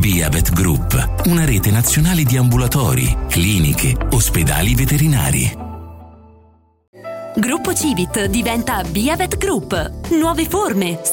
Biavet Group, una rete nazionale di ambulatori, cliniche, ospedali veterinari. Gruppo Civit diventa Biavet Group. Nuove forme,